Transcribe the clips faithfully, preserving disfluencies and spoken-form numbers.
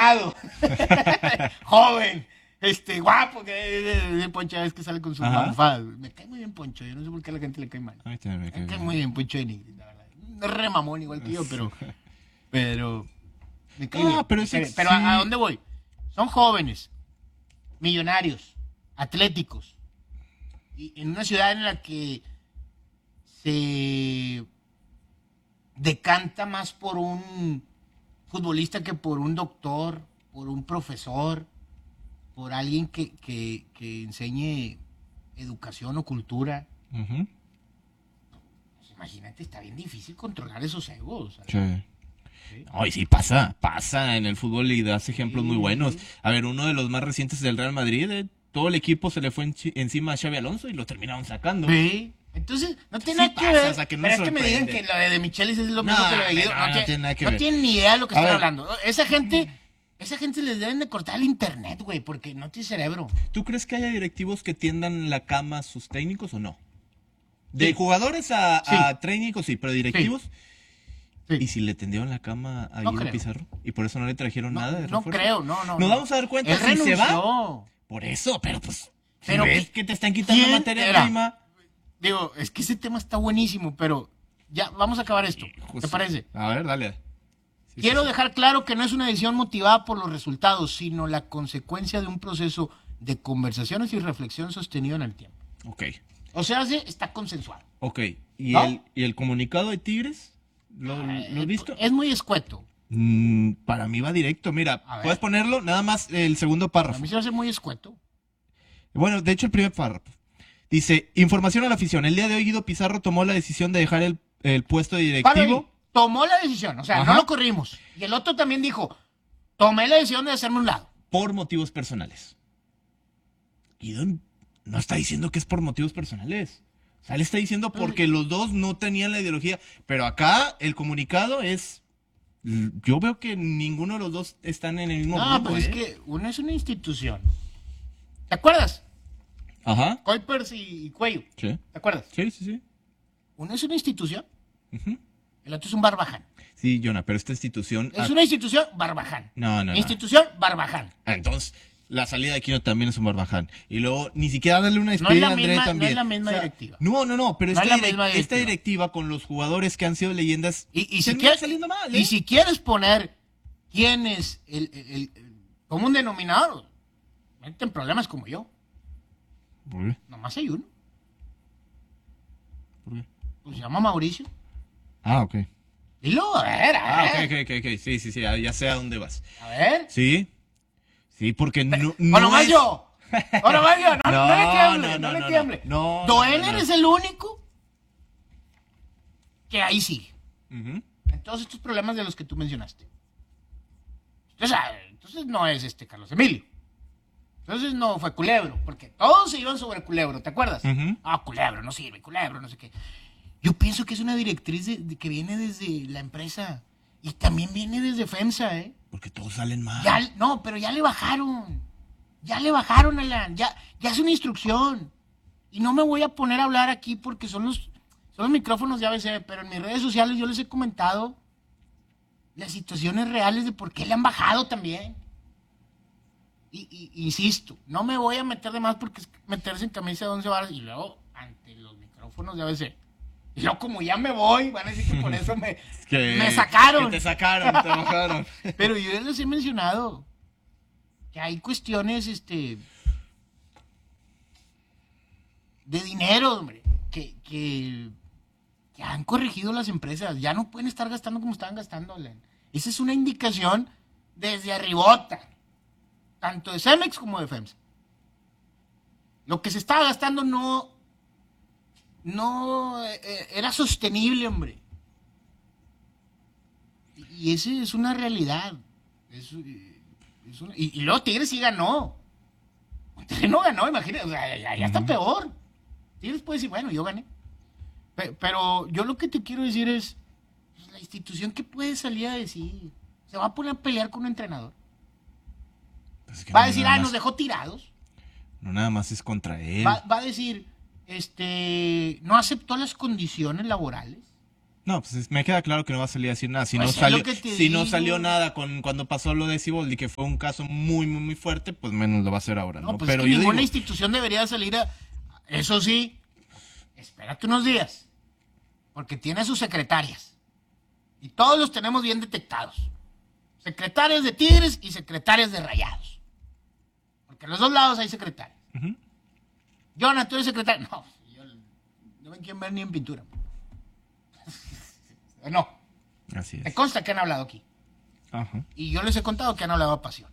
animado, joven, este, guapo, que de, de Poncho es que sale con sus malfadas. Me cae muy bien Poncho, yo no sé por qué a la gente le cae mal. Ay, me, me cae muy bien Poncho de Nigris, la verdad. Es re mamón igual que yo, pero, pero, me cae ah, bien. Pero, me cae es bien. pero ¿a, ¿a dónde voy? Son jóvenes, millonarios, atléticos, y en una ciudad en la que se decanta más por un futbolista que por un doctor, por un profesor, por alguien que, que, que enseñe educación o cultura. Uh-huh. Pues imagínate, está bien difícil controlar esos egos. ¿Sabes? Sí. ¿Sí? Ay, sí, pasa, pasa en el fútbol y das ejemplos sí. muy buenos. A ver, uno de los más recientes del Real Madrid, eh, todo el equipo se le fue en, encima a Xabi Alonso y lo terminaron sacando. Sí. Entonces, no tiene sí nada que ver. O sea, que no pero es que me digan que lo de, de Michelis es lo mismo no, que lo de Guido. No, no, no, tiene nada que no ver. tienen ni idea de lo que a están ver. hablando. Esa gente, esa gente les deben de cortar el internet, güey, porque no tiene cerebro. ¿Tú crees que haya directivos que tiendan la cama a sus técnicos o no? De sí. jugadores a, sí. a técnicos, sí, pero directivos. Sí. ¿Y si le tendieron la cama a no Guido creo. Pizarro? ¿Y por eso no le trajeron no, nada de No refuerzo? creo, no, no. Nos vamos a dar cuenta Él si renunció. se va. Por eso, pero pues. Pero si ves que te están quitando materia prima. Digo, es que ese tema está buenísimo, pero ya vamos a acabar esto. Justo. ¿Te parece? A ver, dale. Sí, Quiero sí, dejar sí. claro que no es una decisión motivada por los resultados, sino la consecuencia de un proceso de conversaciones y reflexión sostenido en el tiempo. Ok. O sea, sí, está consensuado. Ok. ¿Y, ¿no? el, ¿Y el comunicado de Tigres? ¿Lo, ¿lo has visto? Es muy escueto. Mm, para mí va directo. Mira, puedes ponerlo nada más el segundo párrafo. A mí se me hace muy escueto. Bueno, de hecho el primer párrafo. Dice, información a la afición. El día de hoy Guido Pizarro tomó la decisión de dejar el, el puesto de directivo. Para tomó la decisión, o sea, Ajá. no lo corrimos. Y el otro también dijo, tomé la decisión de hacerme un lado. Por motivos personales. Guido no está diciendo que es por motivos personales. O sea, él está diciendo porque los dos no tenían la ideología. Pero acá el comunicado es... Yo veo que ninguno de los dos están en el mismo no, grupo. No, pues ¿eh? es que uno es una institución. ¿Te acuerdas? Ajá. Kuipers y Cuello. Sí. ¿Te acuerdas? Sí, sí, sí. Uno es una institución. Uh-huh. El otro es un barbaján. Sí, Jonah, pero esta institución... Es una institución barbaján. No, no, no. Institución barbaján. Ah, entonces, la salida de Aquino también es un barbaján. Y luego, ni siquiera darle una despedida no a André misma, también. No es la misma o sea, directiva. No, no, no, pero no esta, es la direct, misma directiva. esta directiva con los jugadores que han sido leyendas... Y, y, si, quieres, saliendo mal, ¿eh? y si quieres poner quién es el, el, el, el común denominador, meten problemas como yo. ¿Por qué? Nomás hay uno. ¿Por qué? Pues se llama Mauricio. Ah, ok. Dilo, a ver, a ah, ver. ok, ok, ok. Sí, sí, sí, ya sé a dónde vas. A ver. Sí. Sí, porque no. no ¡O nomás es... yo! ¡O nomás yo! No, no, no le tiemble, no, no, no, le tiemble. No, no, Doener no, no. es el único que ahí sigue. Uh-huh. En todos estos problemas de los que tú mencionaste. Entonces, entonces no es este Carlos Emilio. Entonces no fue Culebro, porque todos se iban sobre Culebro, ¿te acuerdas? Uh-huh. Ah, Culebro, no sirve, Culebro, no sé qué. Yo pienso que es una directriz de, de que viene desde la empresa y también viene desde FEMSA, ¿eh? Porque todos salen mal. Ya, no, pero ya le bajaron. Ya le bajaron, Alan. Ya, ya es una instrucción. Y no me voy a poner a hablar aquí porque son los, son los micrófonos de A B C, pero en mis redes sociales yo les he comentado las situaciones reales de por qué le han bajado también. Y, y, insisto, no me voy a meter de más porque es meterse en camisa de once varas y luego ante los micrófonos de A B C. Y luego como ya me voy, van a decir que por eso me, que, me sacaron. Que te sacaron, te bajaron. Pero yo les he mencionado que hay cuestiones este de dinero, hombre, que, que, que han corregido las empresas. Ya no pueden estar gastando como estaban gastando. Esa es una indicación desde arribota. Tanto de Cemex como de FEMSA. Lo que se estaba gastando no, no eh, era sostenible, hombre. Y esa es una realidad. Es, es una, y, y luego Tigres sí ganó. Tigres no ganó, imagínate. O sea, ya, ya está uh-huh. peor. Tigres puede decir, bueno, yo gané. Pero, pero yo lo que te quiero decir es, pues, la institución que puede salir a decir, se va a poner a pelear con un entrenador. Es que va no a decir, ah, más, nos dejó tirados. No nada más es contra él. Va, va a decir, este, no aceptó las condiciones laborales. No, pues es- me queda claro que no va a salir a decir nada. Si Pues no es salió, lo que te si no digo. salió nada con cuando pasó lo de Siboldi, que fue un caso muy, muy, muy fuerte, pues menos lo va a hacer ahora, ¿no? No, pues Pero es que yo ninguna digo, institución debería salir a... Eso sí, espérate unos días, porque tiene sus secretarias. Y todos los tenemos bien detectados. Secretarias de Tigres y secretarias de Rayados. Porque en los dos lados hay secretarias. ujú, Jonathan, ¿tú eres secretario? No, yo no me quieren ver ni en pintura. No, así te es. consta que han hablado aquí. Ajá. Y yo les he contado que han hablado a pasión.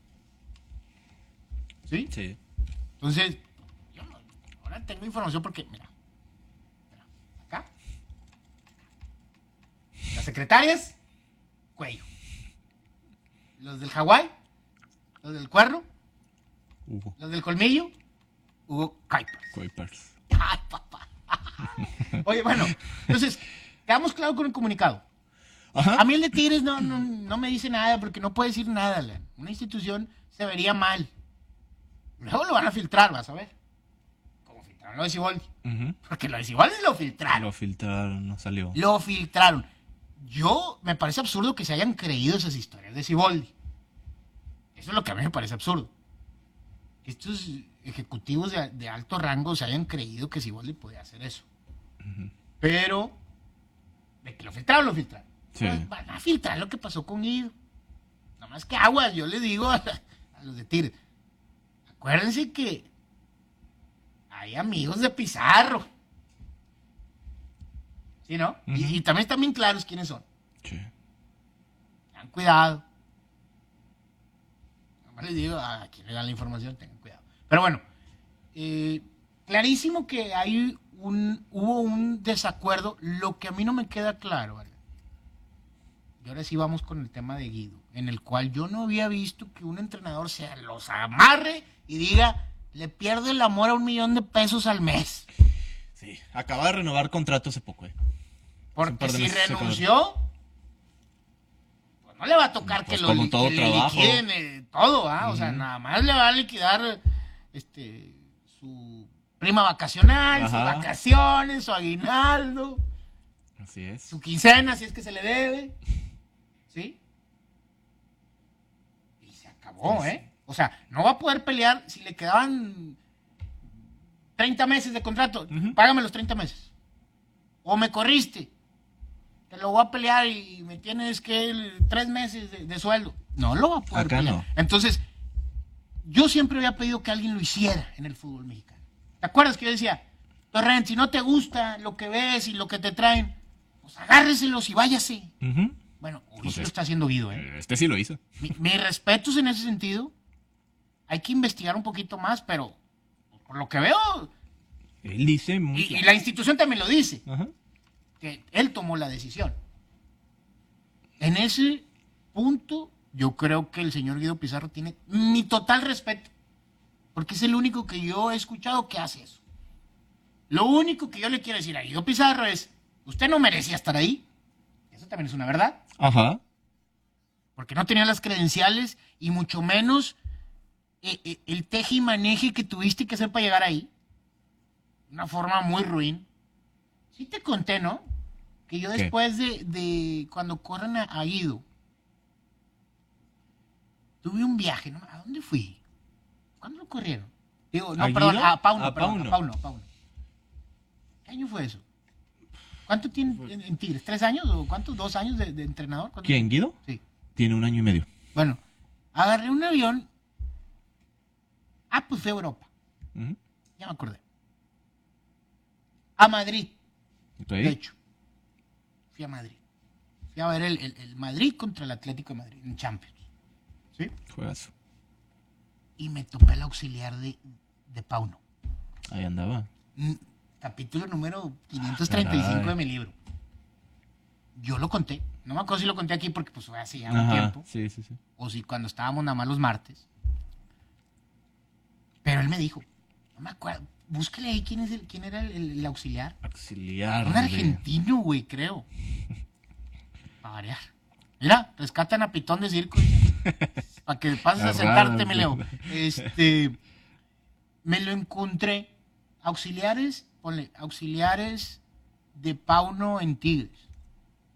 ¿Sí? Sí. Entonces, yo no- ahora tengo información porque, mira, mira, acá, las secretarias, cuello. Los del Hawái, los del cuerno, Hugo los del colmillo, Hugo Kuipers. Kuipers. Ay, papá. Oye, bueno, entonces, quedamos claro con el comunicado. Ajá. A mí el de Tigres no, no, no me dice nada porque no puede decir nada, Leon. Una institución se vería mal. Luego lo van a filtrar, vas a ver. Como filtraron lo de Siboldi. Ujú. Porque lo de Siboldi lo filtraron. Lo filtraron, no salió. Lo filtraron. Yo, me parece absurdo que se hayan creído esas historias de Siboldi. Eso es lo que a mí me parece absurdo. Que estos ejecutivos de, de alto rango se hayan creído que Siboldi podía hacer eso. Pero, de que lo filtraron, lo filtraron. Sí. Pues van a filtrar lo que pasó con Guido. Nada más que agua, yo le digo a, a los de Tigres. Acuérdense que hay amigos de Pizarro. ¿Sí, no? Ujú. y, y también están bien claros quiénes son. Sí. Tengan cuidado. Nomás les digo a quien le dan la información, tengan cuidado. Pero bueno, eh, clarísimo que hay un, hubo un desacuerdo. Lo que a mí no me queda claro, ¿vale? Y ahora sí vamos con el tema de Guido, en el cual yo no había visto que un entrenador se los amarre y diga, le pierdo el amor a un millón de pesos al mes. Sí. Acaba de renovar contrato hace poco, eh. Porque Un par de si meses se renunció, pues no le va a tocar Pues que, lo, como li- todo que le trabajo. liquiden eh, todo, ¿ah? O sea, Ujú. nada más le va a liquidar este su prima vacacional, sus Ajá. vacaciones, su aguinaldo, Así es. su quincena, si es que se le debe. ¿Sí? Y se acabó, Sí, sí. ¿eh? O sea, no va a poder pelear si le quedaban treinta meses de contrato. Ujú. Págame los treinta meses. O me corriste. Te lo voy a pelear y me tienes que el- tres meses de, de sueldo. No lo va a poder Acá pelear. no. Entonces, yo siempre había pedido que alguien lo hiciera en el fútbol mexicano. ¿Te acuerdas que yo decía, Torrent, si no te gusta lo que ves y lo que te traen, pues agárreselos y váyase? Ujú. Bueno, hoy Pues sí lo es- está haciendo Guido, ¿eh? Eh, Este sí lo hizo. Mi- Mis respetos en ese sentido. Hay que investigar un poquito más, pero por lo que veo, Él dice muy y, y claro. la institución también lo dice, Ajá. que él tomó la decisión. En ese punto, yo creo que el señor Guido Pizarro tiene mi total respeto, porque es el único que yo he escuchado que hace eso. Lo único que yo le quiero decir a Guido Pizarro es, usted no merecía estar ahí, eso también es una verdad, Ajá. porque no tenía las credenciales y mucho menos eh, eh, el teje y maneje que tuviste que hacer para llegar ahí. Una forma muy ruin. Sí te conté, ¿no? Que yo ¿Qué? después de, de cuando corren a, a Guido, tuve un viaje, ¿no? ¿A dónde fui? ¿Cuándo lo corrieron? Digo, no, ¿A perdón, Guido? a Pauno, A perdón, Pauno. a Pauno, a Pauno. ¿Qué año fue eso? ¿Cuánto tiene en, en Tigres? ¿Tres años o cuántos? ¿Dos años de, de entrenador? ¿Cuánto ¿Quién, tiene? Guido? Sí. Tiene un año y medio. Bueno, agarré un avión. Ah, pues fui a Europa. Ujú. Ya me acordé. A Madrid, Ok. de hecho. Fui a Madrid. Fui a ver el, el- el Madrid contra el Atlético de Madrid en Champions. ¿Sí? Juegazo. Y me topé el auxiliar de, de Pauno. Ahí andaba. Mm, Capítulo número quinientos treinta y cinco Caray. de mi libro. Yo lo conté. No me acuerdo si lo conté aquí porque pues fue hace ya un Ajá. tiempo. Sí, sí, sí. O si cuando estábamos nada más los martes. Pero él me dijo, no me acuerdo, búsquele ahí quién, es el, quién era el, el- el auxiliar. Auxiliar. Un de- argentino, güey, creo. Para variar. Mira, rescatan a Pitón de circo. Para que pases a Ah, sentarte, raro, me sí. leo. Este, me lo encontré. Auxiliares, ponle, auxiliares de Pauno en Tigres.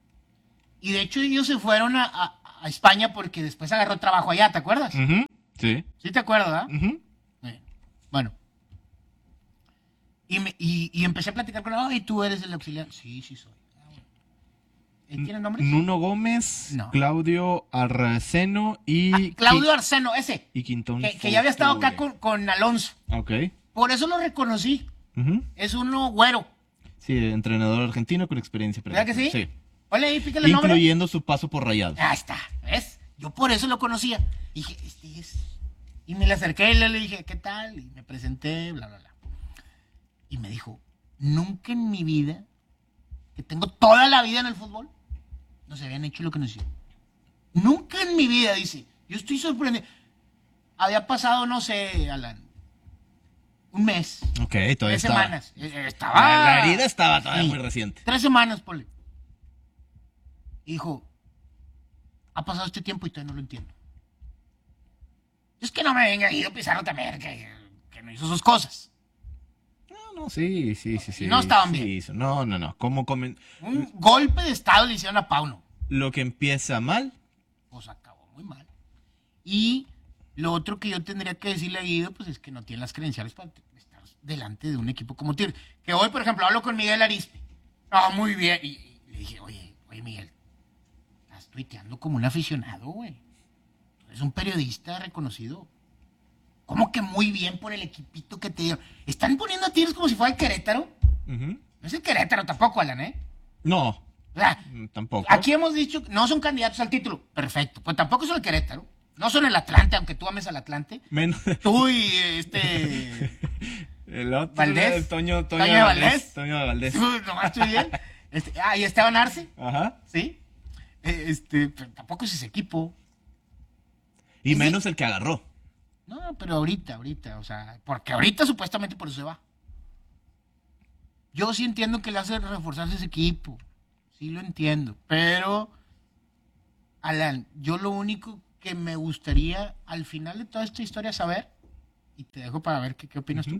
Y de hecho ellos se fueron a, a, a España porque después agarró trabajo allá, ¿te acuerdas? Ujú, sí. Sí te acuerdas, ¿verdad? Ujú. Eh, Bueno. Y, me- y, y empecé a platicar con él. Ay, tú eres el auxiliar. Sí, sí soy. Ah, bueno. ¿Eh, ¿Tienes nombres? Nuno Gómez, No. Claudio Arraceno y... Ah, Claudio Qui- Arseno, ese. y Quintón Que, que ya había estado acá Future. con, con Alonso. Ok. Por eso lo reconocí. Ujú. Es uno güero. Sí, entrenador argentino con experiencia ¿Verdad que previa. sí? Sí. Ole ahí, pícale el nombre. Incluyendo su paso por Rayados. Ahí está, ¿ves? Yo por eso lo conocía. Y dije, este es. Y me le acerqué y le le dije, ¿qué tal? Y me presenté, bla, bla, bla. Y me dijo, nunca en mi vida, que tengo toda la vida en el fútbol, no se habían hecho lo que nos hicieron. Nunca en mi vida, dice. Yo estoy sorprendido. Había pasado, no sé, Alan, un mes, Ok, todavía tres estaba. semanas. Eh, Estaba. La, la herida estaba todavía Sí. muy reciente. Tres semanas, ponle. Y dijo, ha pasado este tiempo y todavía no lo entiendo. Es que no me venga Guido Pizarro también, que, que no hizo sus cosas. No, no, sí, sí, sí, sí. Y no estaban sí bien. hizo. No, no, no. ¿Cómo comen? Un golpe de estado le hicieron a Pauno. Lo que empieza mal. Pues acabó muy mal. Y lo otro que yo tendría que decirle a Guido, pues es que no tiene las credenciales para estar delante de un equipo como Tigre. Que hoy, por ejemplo, hablo con Miguel Arispe. Ah, muy bien. Y, y le dije, oye, oye, Miguel, estás tuiteando como un aficionado, güey. Es un periodista reconocido. ¿Cómo que muy bien por el equipito que te dio? Están poniendo a Tigres como si fuera el Querétaro. Ujú. No es el Querétaro tampoco, Alan, ¿eh? No, O sea, mm, tampoco. aquí hemos dicho que no son candidatos al título. Perfecto. Pues tampoco son el Querétaro. No son el Atlante, aunque tú ames al Atlante. Menos. Tú y este. El otro. Valdés. el Toño, Toño, Toño de Valdés. Valdés. Toño de Valdés. Tú nomás tú y él. Este, ah, y Esteban Arce, Ajá. ¿sí? Eh, Este, pero tampoco es ese equipo. Y ¿Y sí? menos el que agarró. No, pero ahorita, ahorita, o sea, porque ahorita supuestamente por eso se va. Yo sí entiendo que le hace reforzarse ese equipo. Sí lo entiendo. Pero, Alan, yo lo único que me gustaría al final de toda esta historia saber, y te dejo para ver qué, qué opinas Ujú. tú.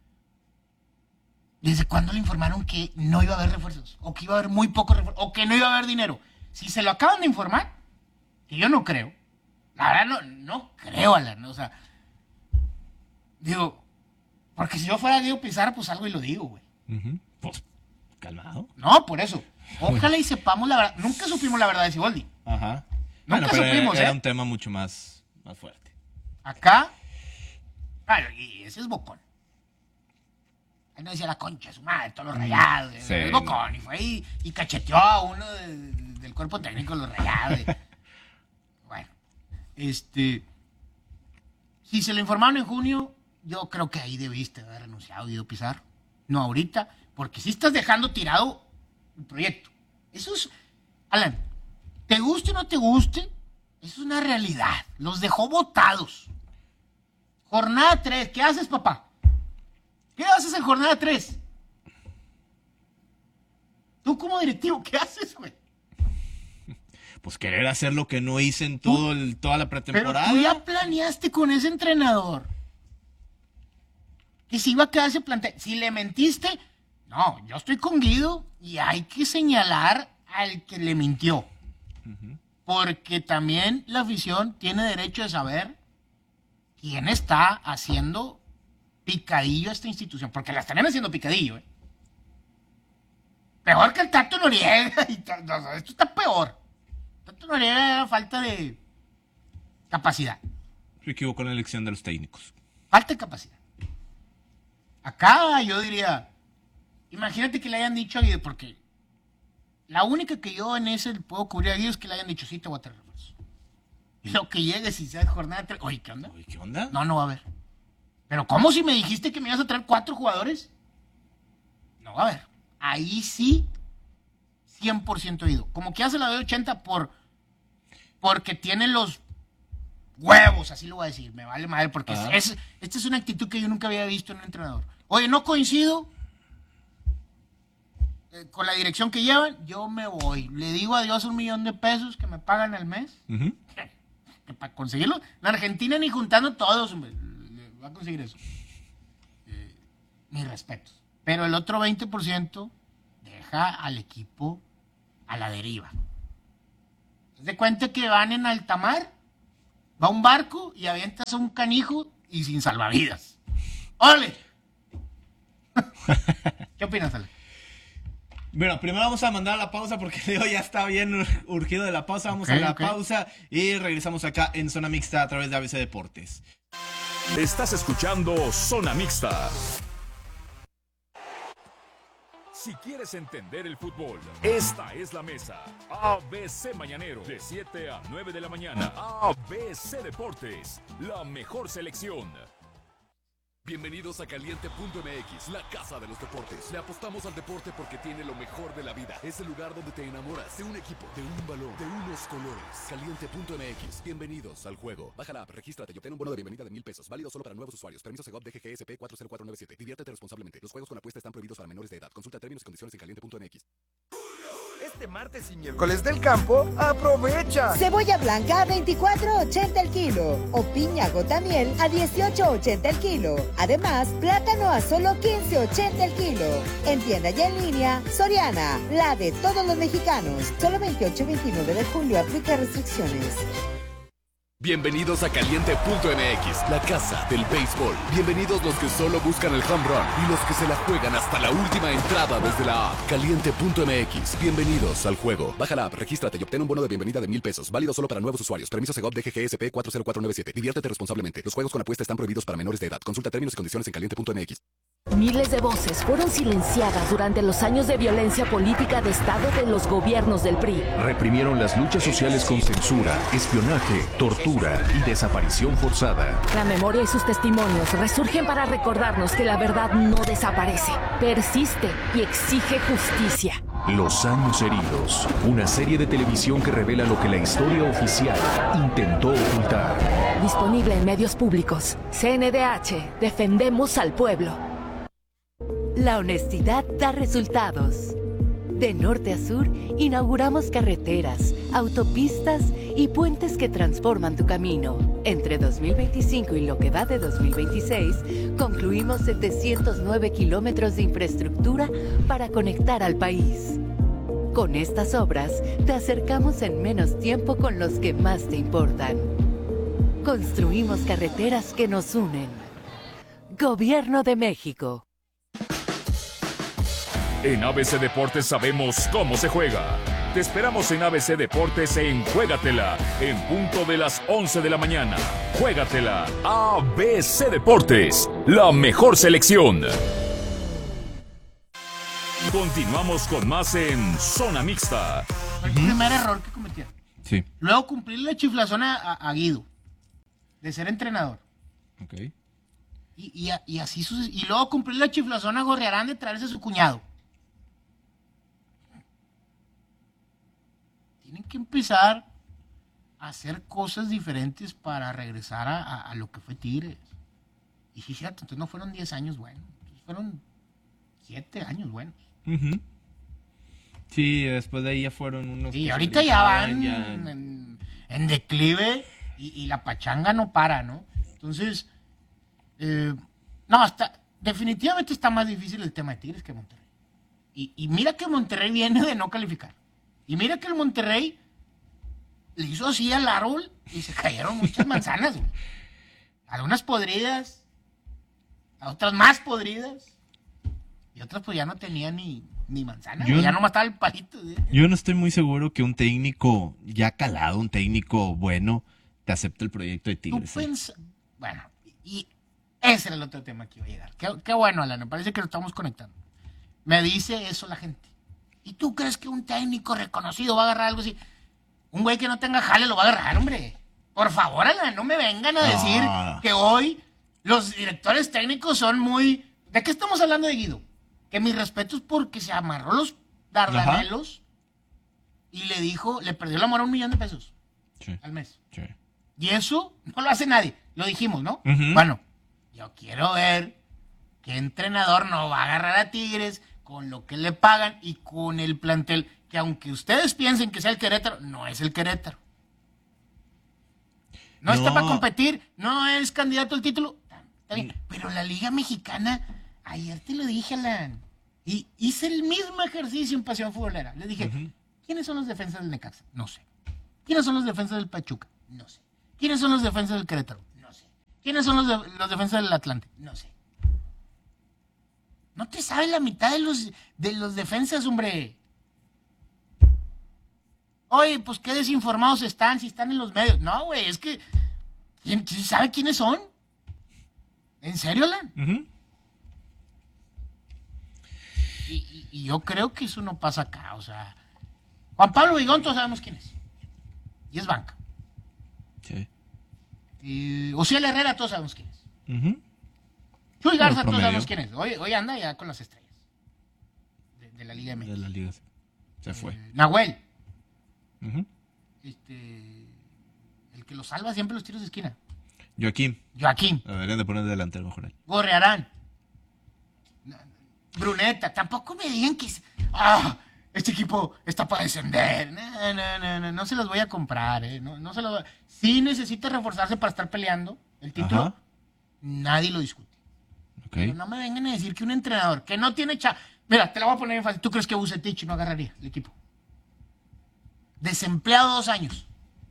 ¿Desde cuándo le informaron que no iba a haber refuerzos? O que iba a haber muy pocos refuerzos. O que no iba a haber dinero. Si se lo acaban de informar, que yo no creo. La verdad no, no creo, Alan. O sea, digo, porque si yo fuera Diego Pizarro, pues algo y lo digo, güey. Ujú. Pues, calmado. No, por eso. Ojalá y sepamos la verdad. Nunca supimos la verdad de Siboldi. Ajá. Nunca Bueno, pero supimos, era, era ¿eh? un tema mucho más, más fuerte. Acá, claro, y ese es bocón. Ahí no decía la concha, su madre, todos los rayados. Sí, es bocón. Y fue ahí y cacheteó a uno de- de- del cuerpo técnico de los rayados. y- bueno, este. Si se lo informaron en junio, yo creo que ahí debiste haber renunciado, Guido Pizarro. No ahorita, porque si estás dejando tirado el proyecto. Eso es. Alan, te guste o no te guste, eso es una realidad. Los dejó botados. Jornada tres, ¿qué haces, papá? ¿Qué haces en jornada tres? Tú como directivo, ¿qué haces, güey? Pues querer hacer lo que no hice en todo el, toda la Pero pretemporada. tú ya planeaste con ese entrenador que si iba a quedarse plantel. Si le mentiste, no, yo estoy con Guido y hay que señalar al que le mintió. Porque también la afición tiene derecho de saber quién está haciendo picadillo a esta institución. Porque la están haciendo picadillo, ¿eh? Peor que el Tato Noriega. Y ta- no, esto está peor. Tato Noriega era falta de capacidad. Se equivocó en la elección de los técnicos. Falta de capacidad. Acá yo diría, imagínate que le hayan dicho a Guido, porque la única que yo en ese puedo cubrir a Guido es que le hayan dicho, sí, te voy a traer refuerzo. Y lo que llegue, si sea jornada tres, oye, ¿qué onda? Oye, ¿qué onda? No, no va a haber. Pero ¿cómo si me dijiste que me ibas a traer cuatro jugadores? No va a haber. Ahí sí, cien por ciento Guido. Como que hace la de ochenta por, porque tiene los huevos, así lo voy a decir, me vale madre, porque Ajá. es, es- esta es una actitud que yo nunca había visto en un entrenador. Oye, no coincido eh, con la dirección que llevan, yo me voy. Le digo adiós a un millón de pesos que me pagan al mes, Ujú. que para conseguirlo, en Argentina ni juntando todos, hombre, le- va a conseguir eso. Eh, mis respetos. Pero el otro veinte por ciento deja al equipo a la deriva. De cuenta que van en alta mar, va un barco y avientas a un canijo y sin salvavidas. ¡Órale! ¿Qué opinas, Ale? Bueno, primero vamos a mandar a la pausa porque Leo ya está bien urgido de la pausa. Vamos Okay, a la okay. pausa y regresamos acá en Zona Mixta a través de A B C Deportes. Estás escuchando Zona Mixta. Si quieres entender el fútbol, esta es la mesa. A B C Mañanero, de siete a nueve de la mañana. A B C Deportes, la mejor selección. Bienvenidos a Caliente punto M X, la casa de los deportes. Le apostamos al deporte porque tiene lo mejor de la vida. Es el lugar donde te enamoras de un equipo, de un balón, de unos colores. Caliente punto M X, bienvenidos al juego. Baja la app, regístrate y obtén un bono de bienvenida de mil pesos. Válido solo para nuevos usuarios. Permiso Segov D G G S P cuatro cero cuatro nueve siete. Diviértete responsablemente. Los juegos con apuesta están prohibidos para menores de edad. Consulta términos y condiciones en caliente punto M X. Este martes y miércoles del campo, aprovecha. Cebolla blanca a veinticuatro ochenta el kilo o piña gota miel a dieciocho ochenta el kilo. Además, plátano a solo quince ochenta el kilo. En tienda y en línea, Soriana, la de todos los mexicanos. Solo veintiocho y veintinueve de julio, aplica restricciones. Bienvenidos a Caliente punto M X, la casa del béisbol. Bienvenidos los que solo buscan el home run y los que se la juegan hasta la última entrada desde la app. Caliente punto M X, bienvenidos al juego. Baja la app, regístrate y obtén un bono de bienvenida de mil pesos. Válido solo para nuevos usuarios. Permiso Segov D G G S P cuatro cero cuatro nueve siete. Diviértete responsablemente. Los juegos con apuesta están prohibidos para menores de edad. Consulta términos y condiciones en caliente punto M X. Miles de voces fueron silenciadas durante los años de violencia política de Estado de los gobiernos del P R I. Reprimieron las luchas sociales con censura, espionaje, tortura y desaparición forzada. La memoria y sus testimonios resurgen para recordarnos que la verdad no desaparece, persiste y exige justicia. Los años heridos, una serie de televisión que revela lo que la historia oficial intentó ocultar. Disponible en medios públicos. C N D H, defendemos al pueblo. La honestidad da resultados. De norte a sur, inauguramos carreteras, autopistas y puentes que transforman tu camino. Entre dos mil veinticinco y lo que va de dos mil veintiséis, concluimos setecientos nueve kilómetros de infraestructura para conectar al país. Con estas obras, te acercamos en menos tiempo con los que más te importan. Construimos carreteras que nos unen. Gobierno de México. En A B C Deportes sabemos cómo se juega. Te esperamos en A B C Deportes en Juégatela, en punto de las once de la mañana. Juégatela. A B C Deportes, la mejor selección. Continuamos con más en Zona Mixta. Fue el primer error que cometieron. Sí. Luego cumplir la chiflazón a, a, a Guido, de ser entrenador. Ok. Y, y, y así suces- y luego cumplir la chiflazón a Gorriarán de traerse a su cuñado. Tienen que empezar a hacer cosas diferentes para regresar a, a- a lo que fue Tigres. Y sí, cierto, entonces no fueron diez años buenos, fueron siete años buenos. Ujú. Sí, después de ahí ya fueron unos... Y que ahorita se ya brincaban, van ya- en, en declive y, y la pachanga no para, ¿no? Entonces, eh, no, hasta, definitivamente está más difícil el tema de Tigres que Monterrey. Y, y mira que Monterrey viene de no calificar. Y mira que el Monterrey le hizo así al árbol y se cayeron muchas manzanas, güey. Algunas podridas, a otras más podridas, y otras pues ya no tenían ni, ni manzana, Yo güey, ya no- no mataba el palito, güey. Yo no estoy muy seguro que un técnico ya calado, un técnico bueno, te acepte el proyecto de Tú Tigres. ¿eh? pens- Bueno, y ese era el otro tema que iba a llegar. Qué, qué bueno, Alan, me parece que lo estamos conectando. Me dice eso la gente. ¿Y tú crees que un técnico reconocido va a agarrar algo así? Un güey que no tenga jale lo va a agarrar, hombre. Por favor, Alan, no me vengan a decir No. que hoy los directores técnicos son muy... ¿De qué estamos hablando de Guido? Que mi respeto es porque se amarró los dardanelos y le dijo, le perdió el amor a un millón de pesos Sí, al mes. sí. Y eso no lo hace nadie. Lo dijimos, ¿no? Ujú. Bueno, yo quiero ver qué entrenador no va a agarrar a Tigres con lo que le pagan y con el plantel, que aunque ustedes piensen que sea el Querétaro, no es el Querétaro. No, está No. para competir, no es candidato al título. Está bien. Pero la Liga Mexicana, ayer te lo dije, Alan, y hice el mismo ejercicio en Pasión Futbolera. Le dije, ¿quiénes son los defensas del Necaxa? No sé. ¿Quiénes son los defensas del Pachuca? No sé. ¿Quiénes son los defensas del Querétaro? No sé. ¿Quiénes son los, de, los defensas del Atlante? No sé. No te sabes la mitad de los, de los defensas, hombre. Oye, pues qué desinformados están, si están en los medios. No, güey, es que... ¿Quién, quién sabe quiénes son? ¿En serio, Alan? Uh-huh. Y, y, y yo creo que eso no pasa acá, o sea... Juan Pablo Vigón, todos sabemos quién es. Y es banca. Sí. Y Ociel Herrera, todos sabemos quién es. Uh-huh. Chuy Garza, Bueno, todos sabemos quién es. Hoy, hoy anda ya con las estrellas. De, de la Liga M X. De la Liga. Se fue. Eh, Nahuel. Uh-huh. Este... El que lo salva siempre los tiros de esquina. Joaquín. Joaquín. Deberían de poner delantero mejor ahí. Gorrearán. Bruneta. Tampoco me digan que... ¡Ah! Este equipo está para descender. No, no, no, no, no se los voy a comprar, ¿eh? No, no se los... Sí necesita reforzarse para estar peleando el título. Ajá. Nadie lo discute. Okay. Pero no me vengan a decir que un entrenador que no tiene... Cha... Mira, te la voy a poner en fácil. ¿Tú crees que Vucetich no agarraría el equipo? Desempleado dos años.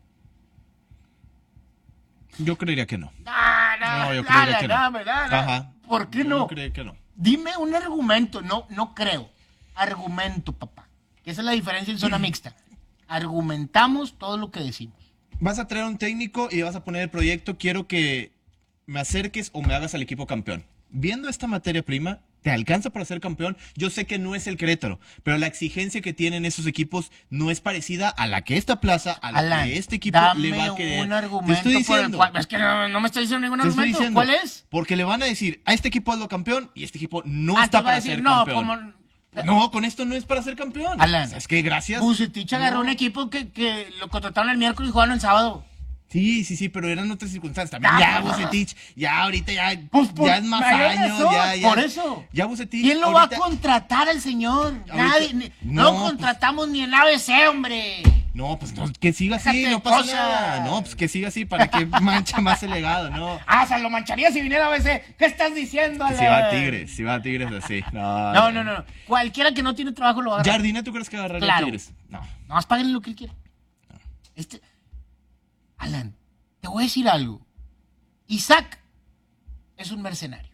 Yo creería que no. No, no, No, yo dale, creería que no. dame, dale. Ajá. ¿Por qué Yo no? creería que no. Dime un argumento. No, no creo. Argumento, papá. Que esa es la diferencia en zona mixta. Argumentamos todo lo que decimos. Vas a traer un técnico y vas a poner el proyecto. Quiero que me acerques o me hagas al equipo campeón. Viendo esta materia prima, ¿te alcanza para ser campeón? Yo sé que no es el Querétaro, pero la exigencia que tienen esos equipos no es parecida a la que esta plaza, a la Alan, que este equipo dame le va a querer. un argumento Te estoy por el diciendo. cual... Es que no, no me está diciendo ningún Te estoy argumento. diciendo, ¿Cuál es? Porque le van a decir, a este equipo hazlo campeón y este equipo no Ah, está te va a para decir, ser no, campeón. como... No, con esto no es para ser campeón. Alan, O sea, es que gracias. Vucetich agarró No. un equipo que, que lo contrataron el miércoles y jugaron el sábado. Sí, sí, sí, pero eran otras circunstancias. También Ah, ya pues, Vucetich, ya ahorita ya, Pues por- ya es más mayor años, razón, ya, ya. por eso. Ya Vucetich. ¿Quién lo ahorita- va a contratar al señor? Nadie. ni- no, no, contratamos ni el A B C, hombre. No, pues no, que siga así, Déjate no pasa cosas. nada. No, pues que siga así para que manche más el legado, ¿no? Ah, o sea, lo mancharía si viniera A B C. ¿Qué estás diciendo, Que Ale? si va a Tigres, si va a Tigres así. No, No, no, no. Cualquiera que no tiene trabajo lo va a agarrar. Jardine, ¿tú crees que agarraría Claro. a Tigres? No. Nomás páguenle lo que él quiera. Este... Alan, te voy a decir algo. Isaac es un mercenario.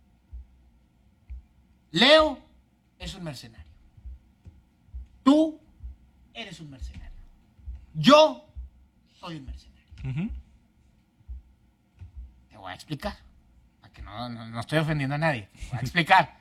Leo es un mercenario. Tú eres un mercenario. Yo soy un mercenario. Ujú. Te voy a explicar. Para que no, no, no estoy ofendiendo a nadie. Te voy a explicar.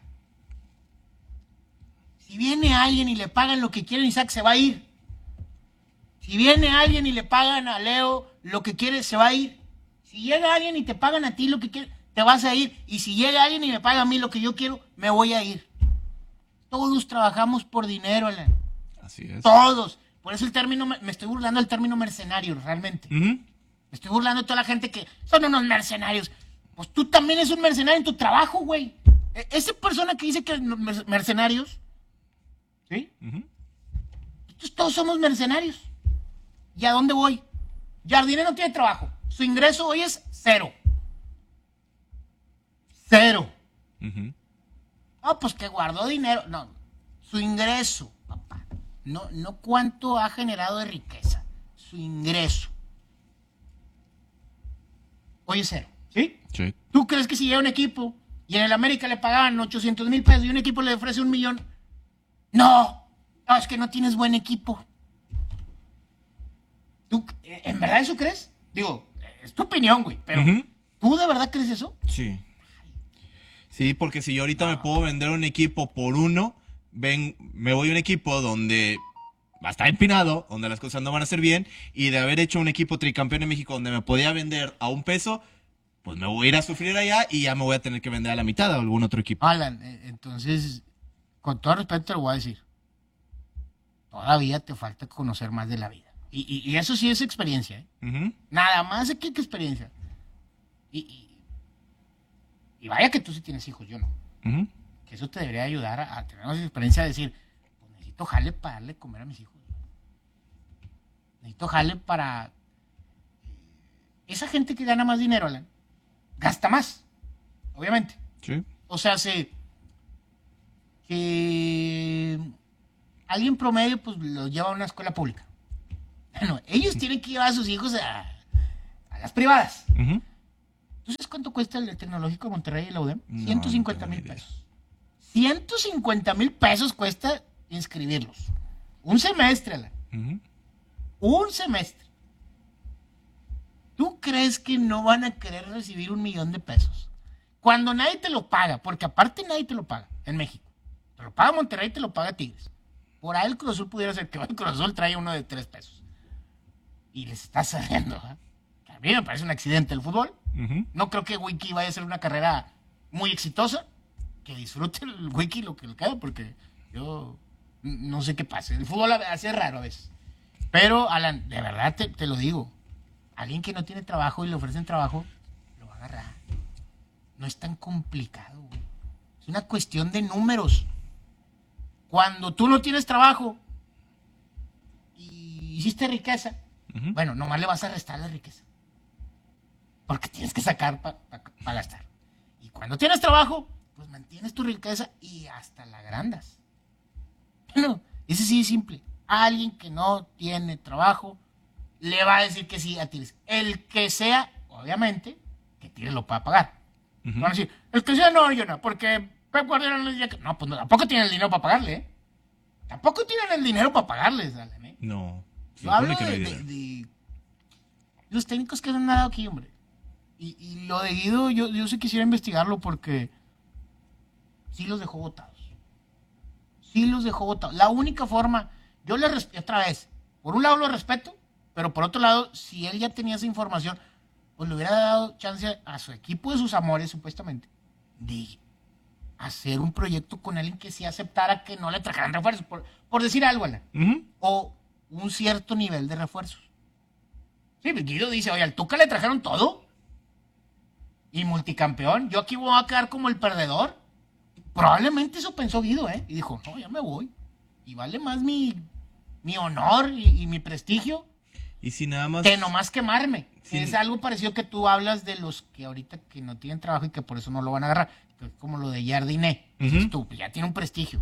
Si viene alguien y le pagan lo que quiere, Isaac se va a ir. Si viene alguien y le pagan a Leo lo que quiere, se va a ir. Si llega alguien y te pagan a ti lo que quieres, te vas a ir. Y si llega alguien y me paga a mí lo que yo quiero, me voy a ir. Todos trabajamos por dinero, Alan. Así es. Todos. Por eso el término, me me estoy burlando del término mercenario, realmente. Ujú. Me estoy burlando de toda la gente que son unos mercenarios. Pues tú también eres un mercenario en tu trabajo, güey. E- Esa persona que dice que no- mer- mercenarios, ¿sí? Ujú. Entonces todos somos mercenarios. ¿Y a dónde voy? Jardine no tiene trabajo. Su ingreso hoy es cero. Cero. Ujú. Ah, pues que guardó dinero. No, su ingreso, papá. No, no cuánto ha generado de riqueza. Su ingreso. Hoy es cero. ¿Sí? Sí. ¿Tú crees que si llega un equipo y en el América le pagaban ochocientos mil pesos y un equipo le ofrece un millón? No. No, es que no tienes buen equipo. ¿Tú, en verdad eso crees? Digo, es tu opinión, güey, pero Ujú. ¿tú de verdad crees eso? Sí. Sí, porque si yo ahorita me puedo vender un equipo por uno, ven, me voy a un equipo donde va a estar empinado, donde las cosas no van a ser bien, y de haber hecho un equipo tricampeón en México donde me podía vender a un peso, pues me voy a ir a sufrir allá y ya me voy a tener que vender a la mitad a algún otro equipo. Alan, eh, entonces, con todo respeto te lo voy a decir. Todavía te falta conocer más de la vida. Y, y- y eso sí es experiencia, ¿eh? Ujú. Nada más aquí que experiencia. Y, y, y vaya que tú sí tienes hijos, yo no. Ujú. Que eso te debería ayudar a, a tener más experiencia de decir, pues necesito jale para darle de comer a mis hijos. Necesito jale para... Esa gente que gana más dinero, Alan, gasta más, obviamente. Sí. O sea, se... que alguien promedio pues lo lleva a una escuela pública. Bueno, ellos tienen que llevar a sus hijos a, a las privadas. Ujú. ¿Tú sabes cuánto cuesta el Tecnológico de Monterrey y la U D E M? No, ciento cincuenta no tengo mil ni idea. pesos. ciento cincuenta mil pesos cuesta inscribirlos. Un semestre, Alan. Ujú. Un semestre. ¿Tú crees que no van a querer recibir un millón de pesos? Cuando nadie te lo paga, porque aparte nadie te lo paga en México. Te lo paga Monterrey, te lo paga Tigres. Por ahí el Cruz Azul pudiera ser que el Cruz Azul trae uno de tres pesos. Y les está saliendo. ¿eh? A mí me parece un accidente el fútbol. Ujú. No creo que Wiki vaya a ser una carrera muy exitosa. Que disfrute el Wiki lo que le queda, porque yo n- no sé qué pase. El fútbol a- hace raro a veces. Pero, Alan, de verdad te, te lo digo. Alguien que no tiene trabajo y le ofrecen trabajo, lo va a agarrar. No es tan complicado, güey. Es una cuestión de números. Cuando tú no tienes trabajo y hiciste riqueza, Ujú. bueno, nomás le vas a restar la riqueza. Porque tienes que sacar para pa, pa gastar. Y cuando tienes trabajo, pues mantienes tu riqueza y hasta la agrandas. Bueno, ese sí es simple. Alguien que no tiene trabajo le va a decir que sí a Tigres. El que sea, obviamente, que Tigres lo pueda pagar. Ujú. Van a decir, el que sea no, yo no, porque Pep Guardiola no diría que... No, pues no, tampoco tienen el dinero para pagarle, ¿eh? Tampoco tienen el dinero para pagarles, Alan, ¿eh? No. Yo supone hablo que no de, hay de- dinero. de los técnicos que han dado aquí, hombre. Y, y lo de Guido, yo, yo sí quisiera investigarlo porque sí los dejó botados. Sí los dejó botados. La única forma, yo le respeto, otra vez, por un lado lo respeto, pero por otro lado, si él ya tenía esa información, pues le hubiera dado chance a su equipo de sus amores, supuestamente, de hacer un proyecto con alguien que sí aceptara que no le trajeran refuerzos, por, por decir algo, Alan. Ujú. O un cierto nivel de refuerzos. Sí, Guido dice, oye, al Tuca le trajeron todo. Y multicampeón. Yo aquí voy a quedar como el perdedor. Probablemente eso pensó Guido, ¿eh? Y dijo, no, ya me voy. Y vale más mi, mi honor y, y mi prestigio Y si nada más. que nomás quemarme. Sí. Es algo parecido que tú hablas de los que ahorita que no tienen trabajo y que por eso no lo van a agarrar. Que es como lo de Jardiné. Ujú. Dices tú, pues ya tiene un prestigio.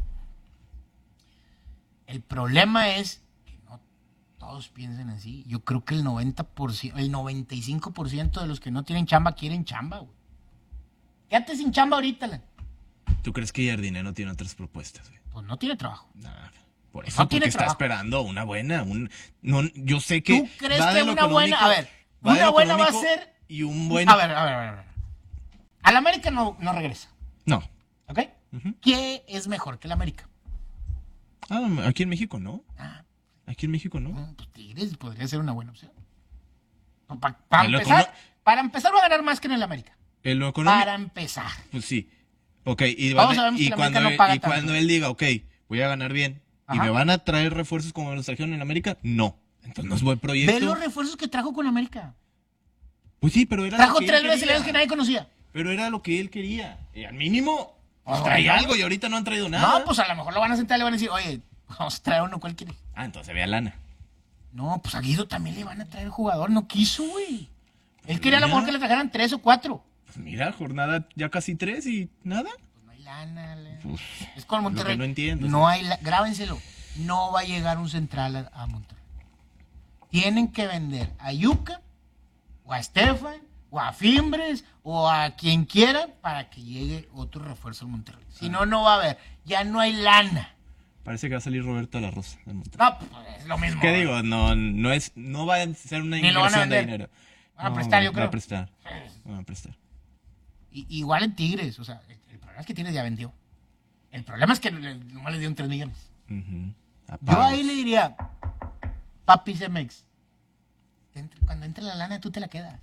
El problema es que no todos piensen así. Yo creo que el noventa por ciento, el noventa y cinco por ciento de los que no tienen chamba quieren chamba, güey. Quédate sin chamba ahorita, Alan. ¿Tú crees que Jardine no tiene otras propuestas, güey? Pues no tiene trabajo. Nah, por eso, No porque tiene está trabajo. esperando una buena. Un, no, yo sé que. ¿Tú crees va de que lo una buena- económico, a ver, va de una lo buena va a económico ser- Y un buen. A ver, a ver, a ver. a ver. Al América no, no regresa, No. ¿ok? Ujú. ¿Qué es mejor que el América? Ah, aquí en México no. Ah, Aquí en México no. no, pues Tigres podría ser una buena opción. Pa- para En lo empezar, econo- para empezar va a ganar más que en el América. En lo económico. Para empezar. Pues sí. Ok, y, Vamos va- a ver si y la cuando, América no él, paga y tanto. cuando él diga, ok, voy a ganar bien, ¿y Ajá. me van a traer refuerzos como me los trajeron en América? No. Entonces no es buen proyecto. Ve los refuerzos que trajo con América. Pues sí, pero era Trajo lo que tres él brasileños que quería. nadie conocía. Pero era lo que él quería. Y al mínimo, pues, Ah, traía bueno. algo y ahorita no han traído nada. No, pues a lo mejor lo van a sentar y le van a decir, oye, vamos a traer uno cualquiera. Ah, entonces vea lana. No, pues a Guido también le van a traer jugador. No quiso, güey. Él quería a lo mira. mejor que le trajeran tres o cuatro. Pues mira, jornada ya casi tres y nada. Pues no hay lana. le- Pues, es con Monterrey. lo que no entiendo, No sí. hay la- grábenselo. No va a llegar un central a, a Monterrey. Tienen que vender a Yuca, o a Estefan, o a Fimbres, o a quien quiera para que llegue otro refuerzo al Monterrey. Si no, no va a haber. Ya no hay lana. Parece que va a salir Roberto de la Rosa del Monterrey. No, pues es lo mismo. ¿Qué digo? No, no es, no va a ser una Ni lo van a inversión de vender. dinero. Van a No, prestar, yo Va creo. a prestar. Va a prestar. I- igual en Tigres. O sea, el, el problema es que Tigres ya vendió. El problema es que le- nomás le dieron tres millones. Ujú. A Yo pagos. ahí le diría, papi Cemex, te entre- cuando entre la lana tú te la quedas.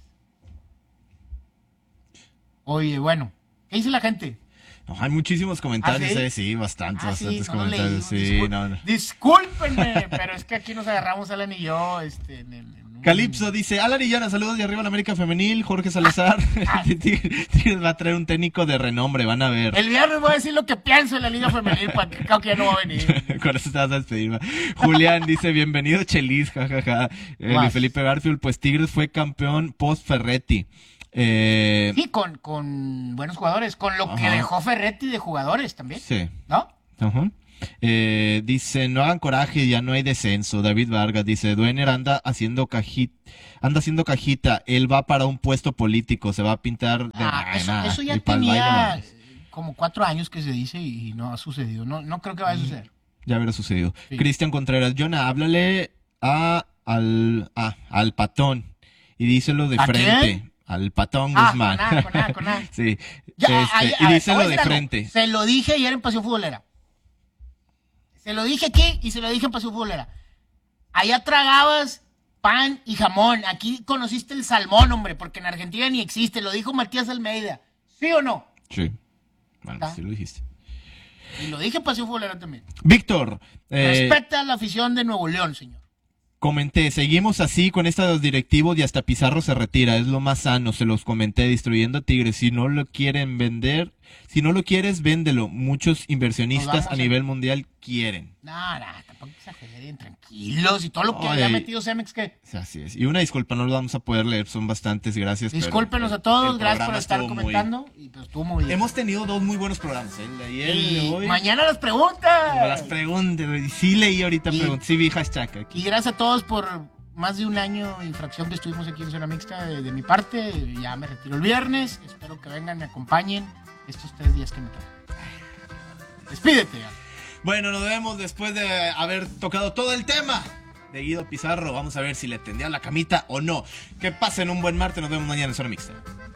Oye, bueno, ¿qué dice la gente? No, hay muchísimos comentarios, ¿Ah, sí? eh, sí, bastantes, Ah, sí, bastantes no lo comentarios. leí, Sí, discul- no, no. Discúlpenme, pero es que aquí nos agarramos Alan y yo, este, en el... en un- Calipso dice, Alan y Yana, saludos de arriba a la América Femenil, Jorge Salazar. Tigres va a traer un técnico de renombre, van a ver. El viernes voy a decir lo que pienso en la Liga Femenil, porque creo que ya no va a venir. Con eso te vas a despedir. va. Julián dice, bienvenido Chelis, jajaja. Eh, Más. Luis Felipe Garfield, pues Tigres fue campeón post Ferretti. Eh, Sí, con, con buenos jugadores, con lo que Ajá. dejó Ferretti de jugadores también, sí. ¿no? Ajá. Eh, dice, no hagan coraje, ya no hay descenso. David Vargas dice, Duener anda haciendo cajita, anda haciendo cajita, él va para un puesto político, se va a pintar de Ah, nada, eso, nada. eso ya Y pa'l baile tenía vamos. como cuatro años que se dice y no ha sucedido. No, no creo que vaya a suceder. Ya habrá sucedido. Sí. Cristian Contreras, Jonah, háblale a, al, a, al patón y díselo de ¿A frente. quién? Al patón Ah, Guzmán. con A, con A, con A. Sí. Ya, Este, ay, a y ver, díselo te voy a de decir algo. frente. Se lo dije ayer en Pasión Futbolera. Se lo dije aquí y se lo dije en Pasión Futbolera. Allá tragabas pan y jamón. Aquí conociste el salmón, hombre, porque en Argentina ni existe. Lo dijo Matías Almeida. ¿Sí o no? Sí. Bueno, ¿Está? sí lo dijiste. Y lo dije en Pasión Futbolera también. Víctor, eh, Respeta a la afición de Nuevo León, señor. comenté, seguimos así con estos directivos y hasta Pizarro se retira, es lo más sano, se los comenté, destruyendo a Tigres. Si no lo quieren vender, si no lo quieres, véndelo. Muchos Nos inversionistas vamos a a- nivel mundial quieren. No, no, tampoco exageren, tranquilos. Y todo lo que Ay. haya metido Cemex, que O sea, así es. Y una disculpa, no lo vamos a poder leer, son bastantes, gracias. pero discúlpenos el- a todos, el gracias por programa estar estuvo muy- comentando. Y pues estuvo muy bien. Hemos tenido dos muy buenos programas, ¿eh? El de ayer y el de Y hoy. mañana las preguntas. Las preguntas, güey. Sí leí ahorita Y- preguntas, sí vi hashtag aquí. Y gracias a todos por más de un año de infracción que estuvimos aquí en Zona Mixta de, de mi parte. Ya me retiro el viernes. Espero que vengan, me acompañen estos tres días que me tocan. Despídete. ya. Bueno, nos vemos después de haber tocado todo el tema de Guido Pizarro. Vamos a ver si le tendía la camita o no. Que pasen un buen martes, nos vemos mañana en Zona Mixta.